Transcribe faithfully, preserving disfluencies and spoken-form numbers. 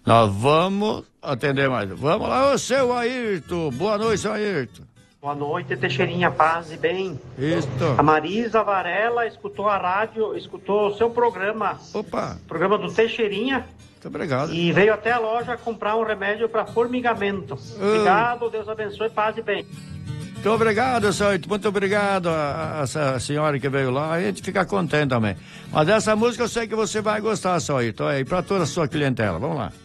Nós vamos atender mais. Vamos lá, ô seu Ayrton. Boa noite, seu Ayrton. Boa noite, Teixeirinha, paz e bem. Isso. A Marisa Varela escutou a rádio, escutou o seu programa. Opa. Programa do Teixeirinha. Muito obrigado. E veio até a loja comprar um remédio para formigamento. Uh. Obrigado, Deus abençoe, paz e bem. Muito obrigado, senhor. Muito obrigado a, a essa senhora que veio lá. A gente fica contente também. Mas essa música eu sei que você vai gostar, senhor. Então é aí para toda a sua clientela. Vamos lá.